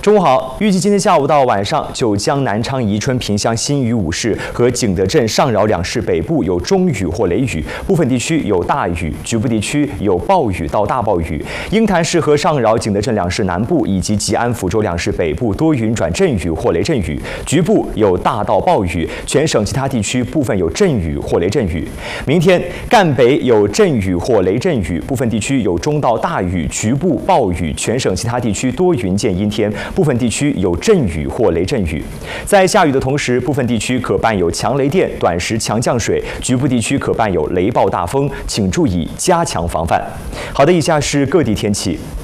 中午好，预计今天下午到晚上，九江、南昌、宜春、萍乡、新余、武市和景德镇、上饶两市北部有中雨或雷雨，部分地区有大雨，局部地区有暴雨到大暴雨。鹰潭市和上饶、景德镇两市南部以及吉安、抚州两市北部多云转阵雨或雷阵雨，局部有大到暴雨。全省其他地区部分有阵雨或雷阵雨。明天赣北有阵雨或雷阵雨，部分地区有中到大雨，局部暴雨。全省其他地区多云见阴天。 部分地区有阵雨或雷阵雨，在下雨的同时，部分地区可伴有强雷电、短时强降水，局部地区可伴有雷暴大风，请注意加强防范。好的，以下是各地天气。